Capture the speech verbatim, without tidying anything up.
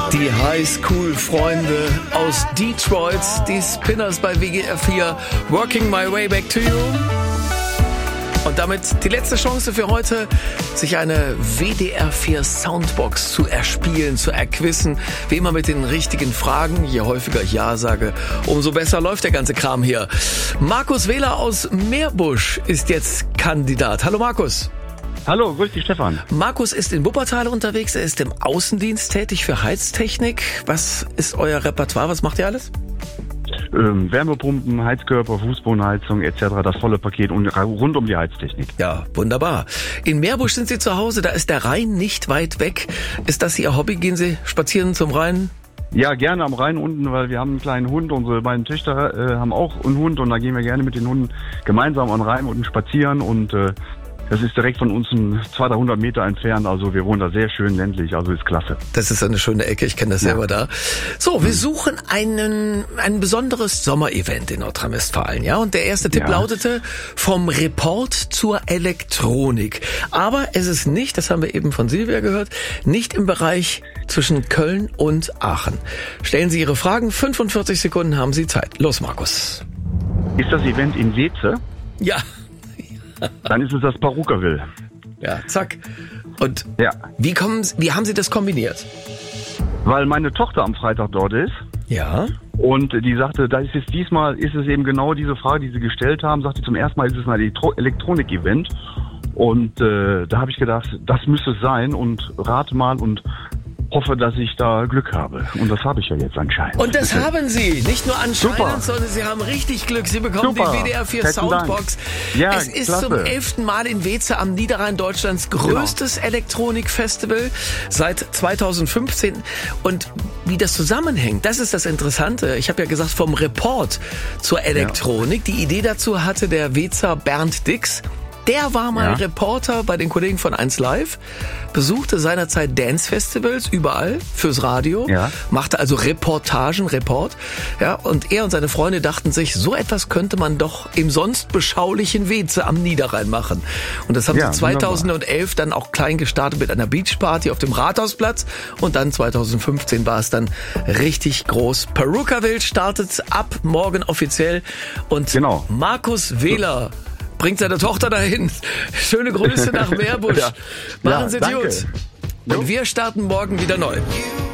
Die Highschool-Freunde aus Detroit, die Spinners bei W G R vier, Working My Way Back to You. Und damit die letzte Chance für heute, sich eine W D R vier Soundbox zu erspielen, zu erquissen. Wie immer mit den richtigen Fragen. Je häufiger ich Ja sage, umso besser läuft der ganze Kram hier. Markus Wähler aus Meerbusch ist jetzt Kandidat. Hallo Markus. Hallo, grüß dich Stefan. Markus ist in Wuppertal unterwegs, er ist im Außendienst tätig für Heiztechnik. Was ist euer Repertoire, was macht ihr alles? Ähm, Wärmepumpen, Heizkörper, Fußbodenheizung et cetera, das volle Paket und rund um die Heiztechnik. Ja, wunderbar. In Meerbusch sind Sie zu Hause, da ist der Rhein nicht weit weg. Ist das Ihr Hobby? Gehen Sie spazieren zum Rhein? Ja, gerne am Rhein unten, weil wir haben einen kleinen Hund. Unsere beiden Töchter äh, haben auch einen Hund und da gehen wir gerne mit den Hunden gemeinsam am Rhein unten spazieren und äh, das ist direkt von uns ein zweihundert, dreihundert Meter entfernt, also wir wohnen da sehr schön ländlich, also ist klasse. Das ist eine schöne Ecke, ich kenne das ja. selber da. So, wir suchen einen, ein besonderes Sommerevent in Nordrhein-Westfalen, ja? Und der erste Tipp ja. lautete, vom Report zur Elektronik. Aber es ist nicht, das haben wir eben von Silvia gehört, nicht im Bereich zwischen Köln und Aachen. Stellen Sie Ihre Fragen, fünfundvierzig Sekunden haben Sie Zeit. Los, Markus. Ist das Event in Weeze? Ja. Dann ist es das Perukaville. Ja, zack. Und ja. wie kommen, wie haben Sie das kombiniert? Weil meine Tochter am Freitag dort ist. Ja. Und die sagte, da ist es diesmal, ist es eben genau diese Frage, die sie gestellt haben. Sagte, zum ersten Mal ist es ein Elektro- Elektronik-Event. Und äh, da habe ich gedacht, das müsste es sein und rate mal und hoffe, dass ich da Glück habe. Und das habe ich ja jetzt anscheinend. Und das haben Sie. Nicht nur anscheinend, Super. sondern Sie haben richtig Glück. Sie bekommen Super. die W D R vier Besten Soundbox. Ja, es ist klasse. zum elften Mal in Weeze am Niederrhein Deutschlands größtes genau. Elektronikfestival seit zweitausendfünfzehn. Und wie das zusammenhängt, das ist das Interessante. Ich habe ja gesagt, vom Report zur Elektronik. Ja. Die Idee dazu hatte der Wezer Bernd Dix. Der war mal ja. Reporter bei den Kollegen von eins Live, besuchte seinerzeit Dance-Festivals überall fürs Radio, ja. machte also Reportagen, Report. Ja, und er und seine Freunde dachten sich, so etwas könnte man doch im sonst beschaulichen Weeze am Niederrhein machen. Und das haben ja, sie zweitausendelf dann auch klein gestartet mit einer Beachparty auf dem Rathausplatz. Und dann zweitausendfünfzehn war es dann richtig groß. Perukaville startet ab morgen offiziell. Und genau. Markus Wähler bringt seine Tochter dahin. Schöne Grüße nach Meerbusch. Ja. Machen ja, Sie es gut. Und wir starten morgen wieder neu.